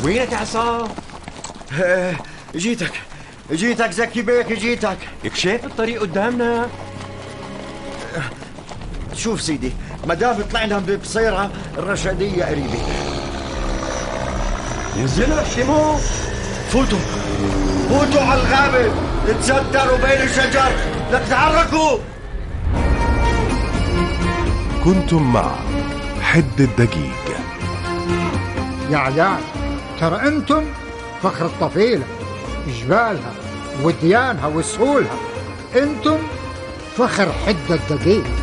وينك يا عصام؟ جيتك زكي بيك، جيتك. لك شايف الطريق قدامنا؟ شوف سيدي، ما دام طلعنا ببصيرة الرشادية قريبة. نزلوا احشموا، فوتوا على الغابة، تسدروا بين الشجر، لا تتحركوا. كنتم مع حد الدقيق. يا عيال، ترى انتم فخر الطفيلة، جبالها وديانها وسهولها، انتم فخر حد الدقيق.